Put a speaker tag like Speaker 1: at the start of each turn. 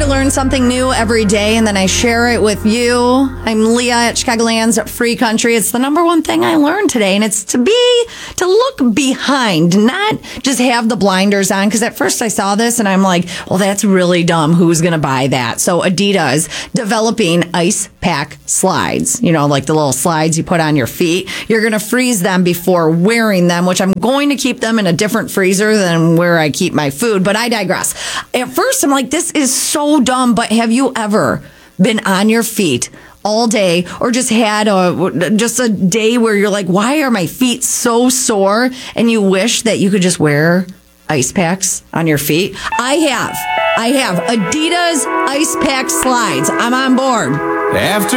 Speaker 1: to learn something new every day, and then I share it with you. I'm Leah at Chicagoland's Free Country. It's the number one thing I learned today, and it's to look behind, not just have the blinders on. Because at first I saw this, and I'm like, well, that's really dumb. Who's going to buy that? So Adidas developing ice pack slides. You know, like the little slides you put on your feet. You're going to freeze them before wearing them, which I'm going to keep them in a different freezer than where I keep my food. But I digress. At first, I'm like, this is so dumb. But have you ever been on your feet all day, or just had a day where you're like, why are my feet so sore? And you wish that you could just wear ice packs on your feet? I have Adidas ice pack slides. I'm on board.
Speaker 2: After